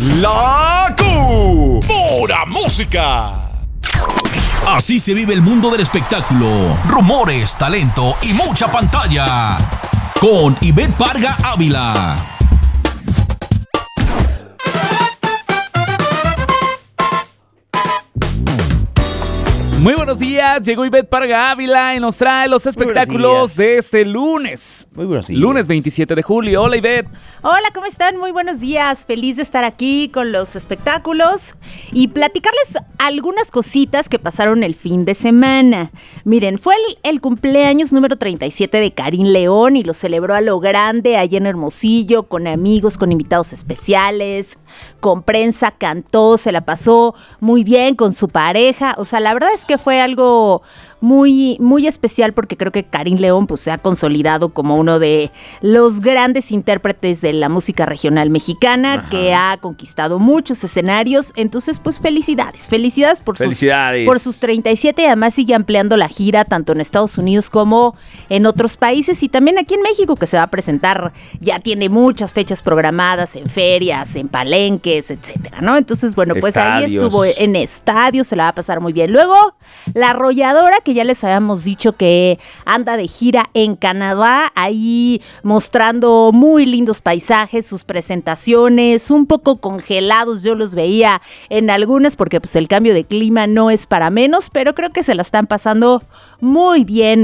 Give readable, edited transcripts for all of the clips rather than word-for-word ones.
La Pura Música. Así se vive el mundo del espectáculo. Rumores, talento y mucha pantalla. Con Ivette Parga Ávila. Muy buenos días, llegó Ivette Parga Ávila y nos trae los espectáculos de este lunes. Muy buenos días. Lunes 27 de julio. Hola, Ivette. Hola, ¿cómo están? Muy buenos días. Feliz de estar aquí con los espectáculos y platicarles algunas cositas que pasaron el fin de semana. Miren, fue el cumpleaños número 37 de Karin León y lo celebró a lo grande allá en Hermosillo, con amigos, con invitados especiales, con prensa, cantó, se la pasó muy bien con su pareja. O sea, la verdad es que fue algo muy, muy especial porque creo que Karin León pues, se ha consolidado como uno de los grandes intérpretes de la música regional mexicana. Ajá. Que ha conquistado muchos escenarios. Entonces, pues felicidades por sus 37 y además sigue ampliando la gira tanto en Estados Unidos como en otros países y también aquí en México que se va a presentar. Ya tiene muchas fechas programadas en ferias, en palenques, etcétera, ¿no? Entonces, bueno, pues ahí estuvo en estadios, se la va a pasar muy bien. Luego, La Arrolladora, que ya les habíamos dicho que anda de gira en Canadá, ahí mostrando muy lindos paisajes, sus presentaciones, un poco congelados, yo los veía en algunas porque pues el cambio de clima no es para menos, pero creo que se la están pasando muy bien.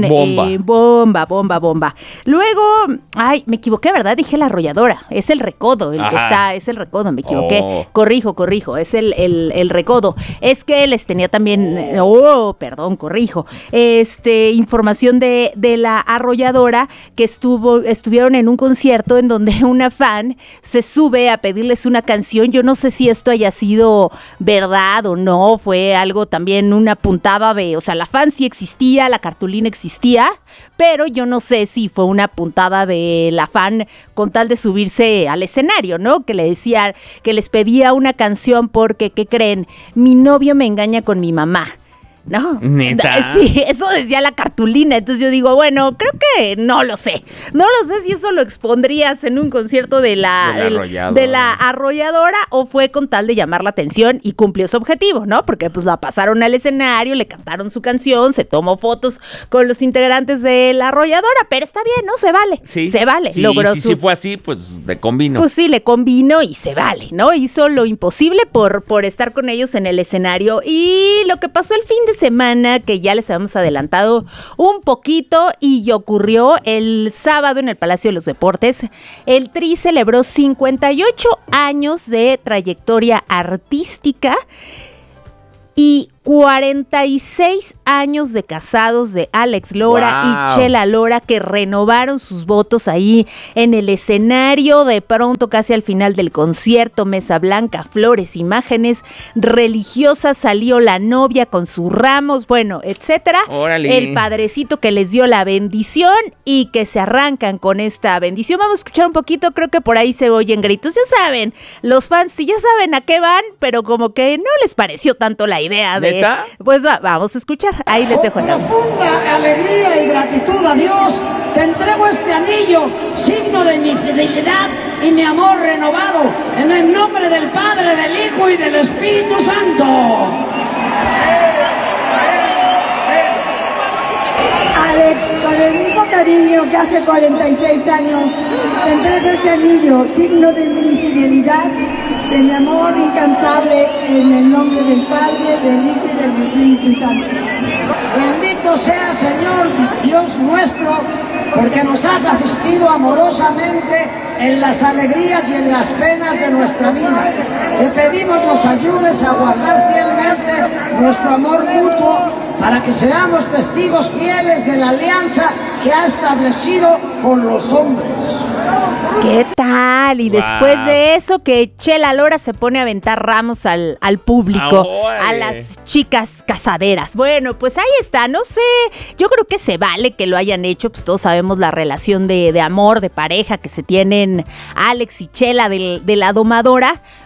Bomba. Luego, me equivoqué, ¿verdad? Dije La Arrolladora, es el Recodo, es el Recodo, me equivoqué. Corrijo, es el Recodo. Es que les tenía también, corrijo. Información de La Arrolladora, que estuvieron en un concierto en donde una fan se sube a pedirles una canción. Yo no sé si esto haya sido verdad o no, fue algo también una puntada o sea, la fan sí existía, la cartulina existía, pero yo no sé si fue una puntada de la fan con tal de subirse al escenario, ¿no? Que le decía, que les pedía una canción porque, ¿qué creen? Mi novio me engaña con mi mamá. ¿No? ¿Neta? Sí, eso decía la cartulina. Entonces yo digo, bueno, creo que no lo sé si eso lo expondrías en un concierto de la Arrolladora o fue con tal de llamar la atención y cumplió su objetivo, ¿no? Porque pues la pasaron al escenario, le cantaron su canción, se tomó fotos con los integrantes de La Arrolladora, pero está bien, ¿no? Se vale, se vale. Sí, si fue así, pues le convino. Pues sí, le convino y se vale, ¿no? Hizo lo imposible por estar con ellos en el escenario. Y lo que pasó el fin de semana, que ya les habíamos adelantado un poquito y ocurrió el sábado en el Palacio de los Deportes. El Tri celebró 58 años de trayectoria artística y 46 años de casados de Alex Lora y Chela Lora, que renovaron sus votos ahí en el escenario. De pronto, casi al final del concierto, mesa blanca, flores, imágenes religiosas, salió la novia con sus ramos, bueno, etcétera. Órale. El padrecito que les dio la bendición y que se arrancan con esta bendición. Vamos a escuchar un poquito, creo que por ahí se oyen gritos. Ya saben, los fans sí ya saben a qué van, pero como que no les pareció tanto la idea de... Pues vamos a escuchar, ahí les dejo el audio. Con profunda alegría y gratitud a Dios, te entrego este anillo, signo de mi fidelidad y mi amor renovado, en el nombre del Padre, del Hijo y del Espíritu Santo. Alex, con el mismo cariño que hace 46 años, te entrego este anillo, signo de mi fidelidad, de mi amor incansable, en el nombre del Padre, del Hijo y del Espíritu Santo. Bendito sea, Señor Dios nuestro, porque nos has asistido amorosamente en las alegrías y en las penas de nuestra vida. Te pedimos nos ayudes a guardar fielmente nuestro amor mutuo para que seamos testigos fieles de la alianza que ha establecido con los hombres. ¿Qué tal? Y después de eso que Chela Lora se pone a aventar ramos al público, a las chicas casaderas. Bueno, pues ahí está, no sé, yo creo que se vale que lo hayan hecho, pues todos sabemos la relación de amor, de pareja que se tienen Alex y Chela de la domadora,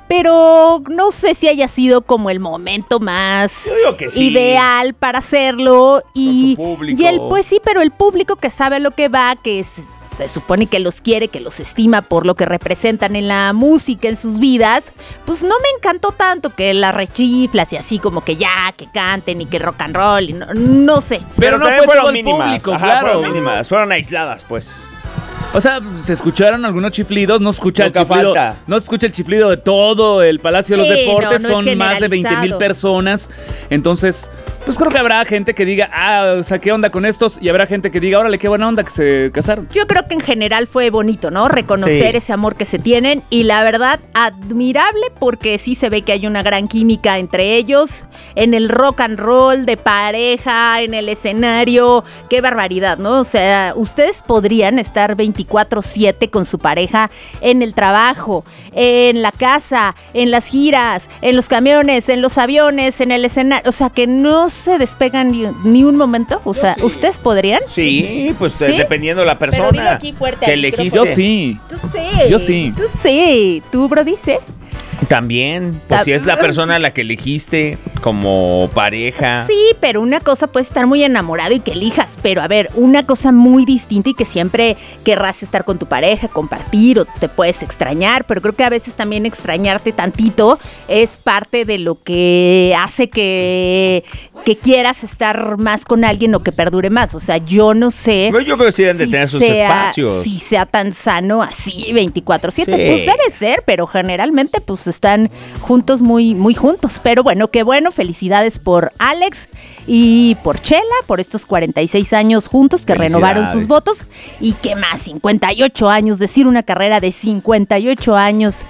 pero no sé si haya sido como el momento más Yo digo que sí. ideal para hacerlo. Y, Con su público. pues sí, pero el público que sabe a lo que va, que se supone que los quiere, que los estima por lo que representan en la música, en sus vidas, pues no me encantó tanto que las rechiflas y así como que ya, que canten y que rock and roll, y no sé. Pero no también fue todo fueron el mínimas. público, Ajá, claro. fueron mínimas, fueron aisladas, pues. O sea, se escucharon algunos chiflidos, no escucha Nunca el chiflido, falta. no se escucha el chiflido de todo el Palacio de los Sí, Deportes, no es son más de 20,000 generalizado. personas. Entonces, pues creo que habrá gente que diga, o sea, ¿qué onda con estos? Y habrá gente que diga, órale, qué buena onda que se casaron. Yo creo que en general fue bonito, ¿no? Reconocer Sí. ese amor que se tienen y la verdad admirable porque sí se ve que hay una gran química entre ellos en el rock and roll de pareja, en el escenario, qué barbaridad, ¿no? O sea, ustedes podrían estar 24/7 con su pareja en el trabajo, en la casa, en las giras, en los camiones, en los aviones, en el escenario, o sea, que no se despegan ni un momento, o sea, ¿ustedes podrían? Sí, pues ¿Sí? dependiendo de la Pero persona dilo aquí fuerte que al elegiste. Yo sí. Tú sí. Yo sí. Tú sí. ¿Tú, Brody, sí? También, pues si es la persona a la que elegiste como pareja. Sí, pero una cosa puede estar muy enamorado y que elijas, pero a ver, una cosa muy distinta y que siempre querrás estar con tu pareja, compartir o te puedes extrañar, pero creo que a veces también extrañarte tantito es parte de lo que hace que quieras estar más con alguien o que perdure más. O sea, yo no sé. Pero yo creo que sí deben de tener sus espacios. Si sea tan sano así 24/7, Sí. pues debe ser, pero generalmente pues están juntos, muy, muy juntos. Pero bueno, qué bueno, felicidades por Alex y por Chela, por estos 46 años juntos que renovaron sus votos. Y qué más, 58 años, decir una carrera de 58 años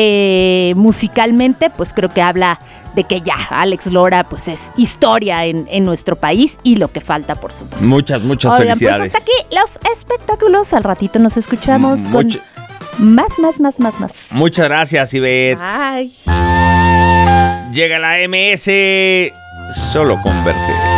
musicalmente, pues creo que habla de que ya Alex Lora pues es historia en nuestro país y lo que falta, por supuesto. Muchas Oigan, felicidades. pues hasta aquí los espectáculos. Al ratito nos escuchamos con Mucho- más. Muchas gracias, Ivette. Bye. Llega la MS. Solo con verte.